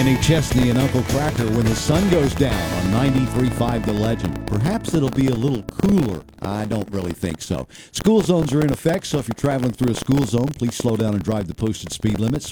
Kenny Chesney and Uncle Cracker when the sun goes down on 93.5 The Legend. Perhaps it'll be a little cooler. I don't really think so. School zones are in effect, so if you're traveling through a school zone, please slow down and drive the posted speed limits.